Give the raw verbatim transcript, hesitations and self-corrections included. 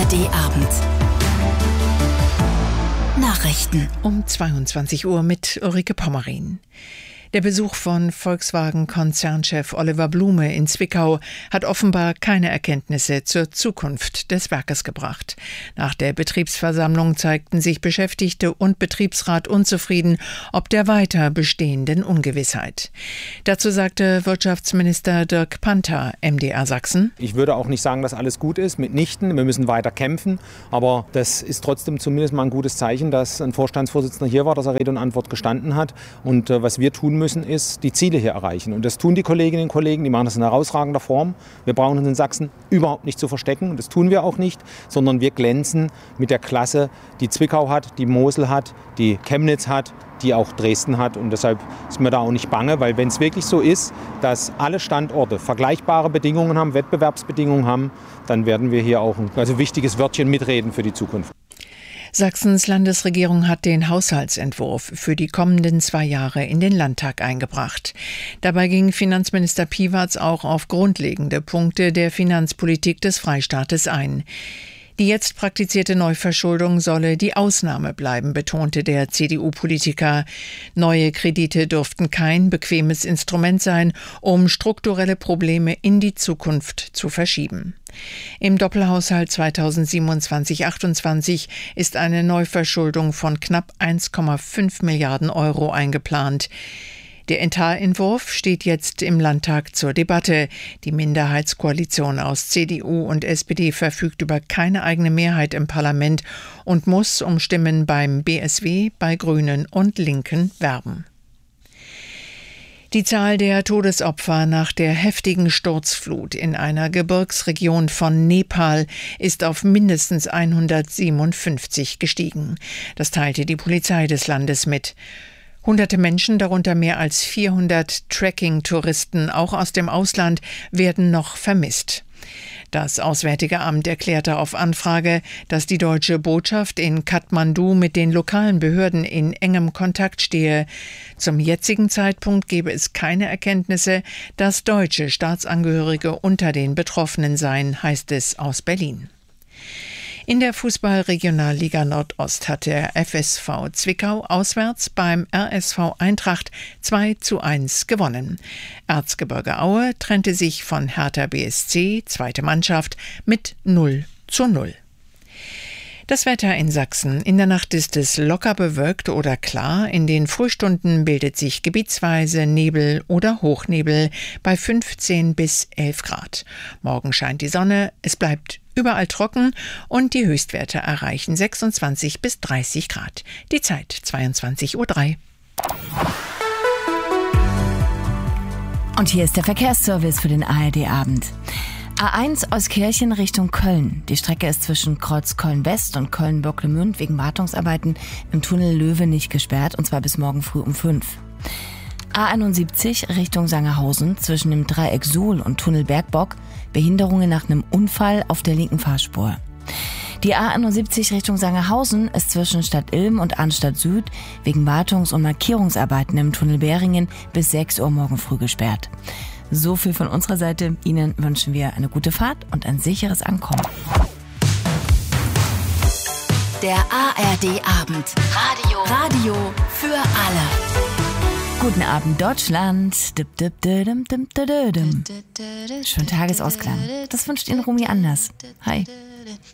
R D-Abend. Nachrichten um zweiundzwanzig Uhr mit Ulrike Pommerin. Der Besuch von Volkswagen-Konzernchef Oliver Blume in Zwickau hat offenbar keine Erkenntnisse zur Zukunft des Werkes gebracht. Nach der Betriebsversammlung zeigten sich Beschäftigte und Betriebsrat unzufrieden ob der weiter bestehenden Ungewissheit. Dazu sagte Wirtschaftsminister Dirk Panther, M D R Sachsen: Ich würde auch nicht sagen, dass alles gut ist, mitnichten. Wir müssen weiter kämpfen. Aber das ist trotzdem zumindest mal ein gutes Zeichen, dass ein Vorstandsvorsitzender hier war, dass er Rede und Antwort gestanden hat. Und äh, was wir tun müssen, ist, die Ziele hier erreichen. Und das tun die Kolleginnen und Kollegen, die machen das in herausragender Form. Wir brauchen uns in Sachsen überhaupt nicht zu verstecken. Und das tun wir auch nicht, sondern wir glänzen mit der Klasse, die Zwickau hat, die Mosel hat, die Chemnitz hat, die auch Dresden hat. Und deshalb ist mir da auch nicht bange, weil wenn es wirklich so ist, dass alle Standorte vergleichbare Bedingungen haben, Wettbewerbsbedingungen haben, dann werden wir hier auch ein also wichtiges Wörtchen mitreden für die Zukunft. Sachsens Landesregierung hat den Haushaltsentwurf für die kommenden zwei Jahre in den Landtag eingebracht. Dabei ging Finanzminister Piewatz auch auf grundlegende Punkte der Finanzpolitik des Freistaates ein. Die jetzt praktizierte Neuverschuldung solle die Ausnahme bleiben, betonte der C D U-Politiker. Neue Kredite dürften kein bequemes Instrument sein, um strukturelle Probleme in die Zukunft zu verschieben. Im Doppelhaushalt zweitausendsiebenundzwanzig achtundzwanzig ist eine Neuverschuldung von knapp eins Komma fünf Milliarden Euro eingeplant. Der Etatentwurf steht jetzt im Landtag zur Debatte. Die Minderheitskoalition aus C D U und S P D verfügt über keine eigene Mehrheit im Parlament und muss um Stimmen beim B S W, bei Grünen und Linken werben. Die Zahl der Todesopfer nach der heftigen Sturzflut in einer Gebirgsregion von Nepal ist auf mindestens hundertsiebenundfünfzig gestiegen. Das teilte die Polizei des Landes mit. Hunderte Menschen, darunter mehr als vierhundert Trekking-Touristen, auch aus dem Ausland, werden noch vermisst. Das Auswärtige Amt erklärte auf Anfrage, dass die deutsche Botschaft in Kathmandu mit den lokalen Behörden in engem Kontakt stehe. Zum jetzigen Zeitpunkt gebe es keine Erkenntnisse, dass deutsche Staatsangehörige unter den Betroffenen seien, heißt es aus Berlin. In der Fußball-Regionalliga Nordost hat der F S V Zwickau auswärts beim R S V Eintracht zwei zu eins gewonnen. Erzgebirge Aue trennte sich von Hertha B S C, zweite Mannschaft, mit null zu null. Das Wetter in Sachsen. In der Nacht ist es locker bewölkt oder klar. In den Frühstunden bildet sich gebietsweise Nebel oder Hochnebel bei fünfzehn bis elf Grad. Morgen scheint die Sonne, es bleibt überall trocken und die Höchstwerte erreichen sechsundzwanzig bis dreißig Grad. Die Zeit zweiundzwanzig Uhr drei. Und hier ist der Verkehrsservice für den A R D-Abend. A eins Euskirchen Richtung Köln. Die Strecke ist zwischen Kreuz Köln-West und Köln-Böcklemünd wegen Wartungsarbeiten im Tunnel Löwe nicht gesperrt, und zwar bis morgen früh um fünf. A einundsiebzig Richtung Sangerhausen zwischen dem Dreieck Suhl und Tunnel Bergbock. Behinderungen nach einem Unfall auf der linken Fahrspur. Die A einundsiebzig Richtung Sangerhausen ist zwischen Stadt Ilm und Arnstadt Süd wegen Wartungs- und Markierungsarbeiten im Tunnel Beringen bis sechs Uhr morgen früh gesperrt. So viel von unserer Seite. Ihnen wünschen wir eine gute Fahrt und ein sicheres Ankommen. Der A R D-Abend. Radio. Radio für alle. Guten Abend, Deutschland. Dip, dip, didim, dim, didim. Schönen Tagesausklang. Das wünscht Ihnen Rumi Anders. Hi.